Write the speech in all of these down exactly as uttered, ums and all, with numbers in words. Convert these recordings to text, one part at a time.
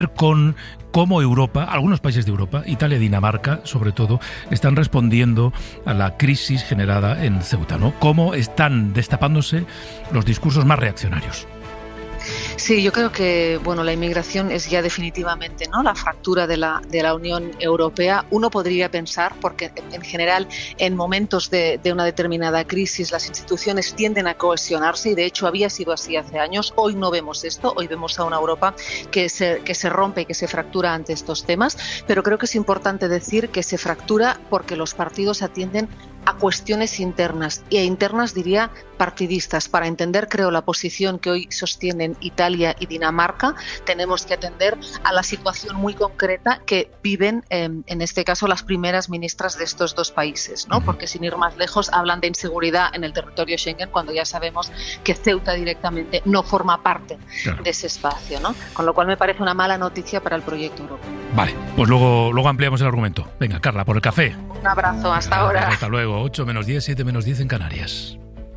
con cómo Europa, algunos países de Europa, Italia y Dinamarca sobre todo, están respondiendo a la crisis generada en Ceuta, ¿no? Cómo están destapándose los discursos más reaccionarios. Sí, yo creo que bueno, la inmigración es ya definitivamente, ¿no?, la fractura de la, de la Unión Europea. Uno podría pensar, porque en general en momentos de, de una determinada crisis las instituciones tienden a cohesionarse y de hecho había sido así hace años. Hoy no vemos esto, hoy vemos a una Europa que se, que se rompe y que se fractura ante estos temas, pero creo que es importante decir que se fractura porque los partidos atienden a cuestiones internas, e internas diría partidistas. Para entender, creo, la posición que hoy sostienen Italia y Dinamarca, tenemos que atender a la situación muy concreta que viven, eh, en este caso, las primeras ministras de estos dos países, ¿no? Porque sin ir más lejos, hablan de inseguridad en el territorio Schengen cuando ya sabemos que Ceuta directamente no forma parte claro. de ese espacio, ¿no? Con lo cual me parece una mala noticia para el proyecto europeo. Vale, pues luego, luego ampliamos el argumento. Venga, Carla, por el café. Un abrazo, hasta Venga, ahora. Hasta luego. ocho menos diez, siete menos diez en Canarias.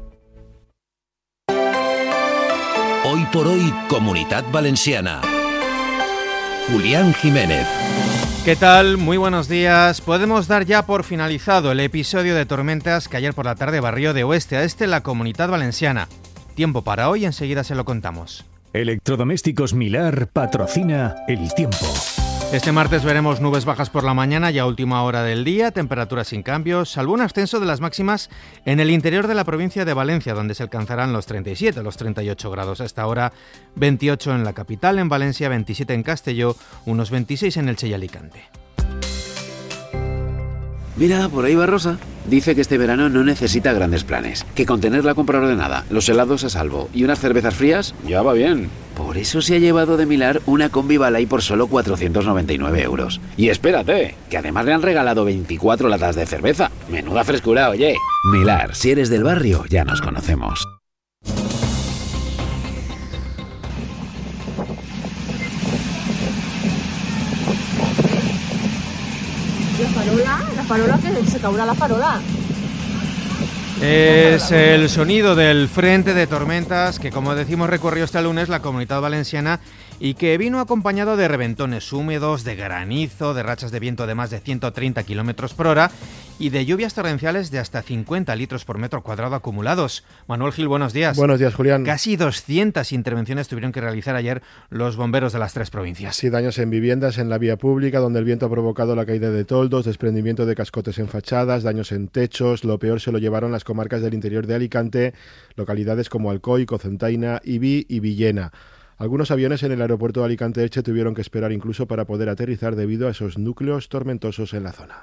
Hoy por hoy, Comunitat Valenciana. Julián Jiménez. ¿Qué tal? Muy buenos días. Podemos dar ya por finalizado el episodio de tormentas que ayer por la tarde barrió de oeste a este la Comunitat Valenciana. Tiempo para hoy, enseguida se lo contamos. Electrodomésticos Milar patrocina el tiempo. Este martes veremos nubes bajas por la mañana y a última hora del día, temperaturas sin cambios, salvo un ascenso de las máximas en el interior de la provincia de Valencia, donde se alcanzarán los treinta y siete, los treinta y ocho grados. Hasta ahora veintiocho en la capital, en Valencia veintisiete en Castelló, unos veintiséis en Elche y Alicante. Mira, por ahí va Rosa. Dice que este verano no necesita grandes planes, que con tener la compra ordenada, los helados a salvo y unas cervezas frías, ya va bien. Por eso se ha llevado de Milar una Combi Balay por solo cuatrocientos noventa y nueve euros. Y espérate, que además le han regalado veinticuatro latas de cerveza. Menuda frescura, oye. Milar, si eres del barrio, ya nos conocemos. La farola, la farola, que se caurà la farola. Es el sonido del frente de tormentas que, como decimos, recorrió este lunes la Comunitat Valenciana y que vino acompañado de reventones húmedos, de granizo, de rachas de viento de más de ciento treinta kilómetros por hora y de lluvias torrenciales de hasta cincuenta litros por metro cuadrado acumulados. Manuel Gil, buenos días. Buenos días, Julián. Casi doscientas intervenciones tuvieron que realizar ayer los bomberos de las tres provincias. Sí, daños en viviendas, en la vía pública, donde el viento ha provocado la caída de toldos, desprendimiento de cascotes en fachadas, daños en techos. Lo peor se lo llevaron las comarcas del interior de Alicante, localidades como Alcoy, Cocentaina, Ibi y Villena. Algunos aviones en el aeropuerto de Alicante-Elche tuvieron que esperar incluso para poder aterrizar debido a esos núcleos tormentosos en la zona.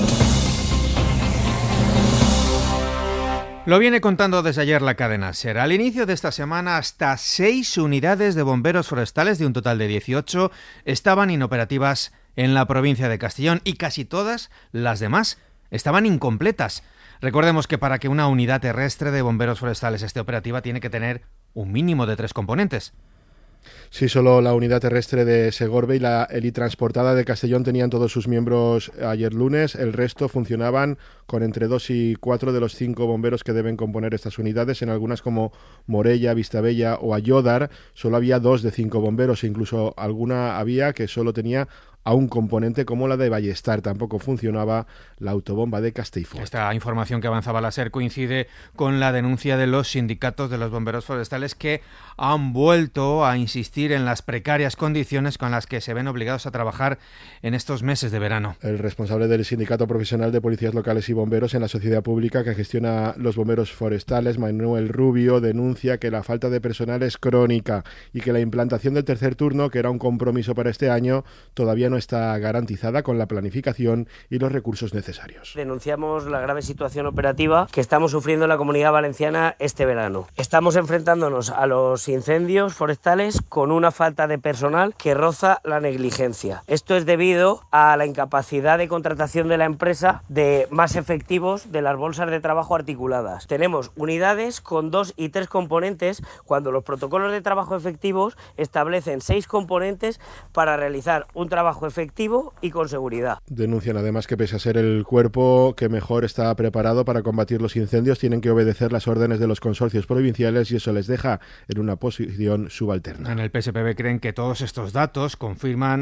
Lo viene contando desde ayer la cadena SER. Al inicio de esta semana, hasta seis unidades de bomberos forestales, de un total de dieciocho, estaban inoperativas en la provincia de Castellón y casi todas las demás estaban incompletas. Recordemos que para que una unidad terrestre de bomberos forestales esté operativa tiene que tener un mínimo de tres componentes. Sí, solo la unidad terrestre de Segorbe y la helitransportada de Castellón tenían todos sus miembros ayer lunes. El resto funcionaban con entre dos y cuatro de los cinco bomberos que deben componer estas unidades. En algunas como Morella, Vistabella o Ayódar solo había dos de cinco bomberos e incluso alguna había que solo tenía a un componente, como la de Ballestar. Tampoco funcionaba la autobomba de Castellfort. Esta información que avanzaba la SER coincide con la denuncia de los sindicatos de los bomberos forestales, que han vuelto a insistir en las precarias condiciones con las que se ven obligados a trabajar en estos meses de verano. El responsable del Sindicato Profesional de Policías Locales y Bomberos en la sociedad pública que gestiona los bomberos forestales, Manuel Rubio, denuncia que la falta de personal es crónica y que la implantación del tercer turno, que era un compromiso para este año, todavía no está garantizada con la planificación y los recursos necesarios. Denunciamos la grave situación operativa que estamos sufriendo en la Comunidad Valenciana este verano. Estamos enfrentándonos a los incendios forestales con una falta de personal que roza la negligencia. Esto es debido a la incapacidad de contratación de la empresa de más efectivos de las bolsas de trabajo articuladas. Tenemos unidades con dos y tres componentes cuando los protocolos de trabajo efectivos establecen seis componentes para realizar un trabajo trabajo efectivo y con seguridad. Denuncian además que pese a ser el cuerpo que mejor está preparado para combatir los incendios, tienen que obedecer las órdenes de los consorcios provinciales y eso les deja en una posición subalterna. En el P S P B creen que todos estos datos confirman